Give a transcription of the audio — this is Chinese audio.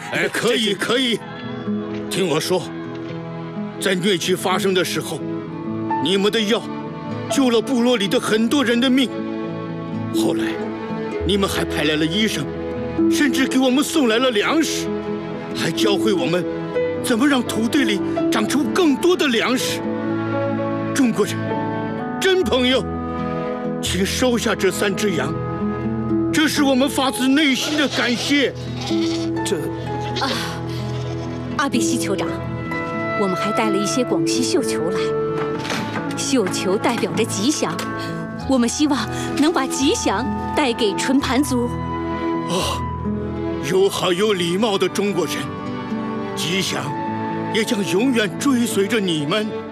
哎，可以可以，听我说，在疟疾发生的时候，你们的药救了部落里的很多人的命。后来，你们还派来了医生，甚至给我们送来了粮食，还教会我们怎么让土地里长出更多的粮食。中国人，真朋友，请收下这3只羊，这是我们发自内心的感谢。 阿比西酋长，我们还带了一些广西绣球来。绣球代表着吉祥，我们希望能把吉祥带给纯盘族。 友好有礼貌的中国人，吉祥也将永远追随着你们。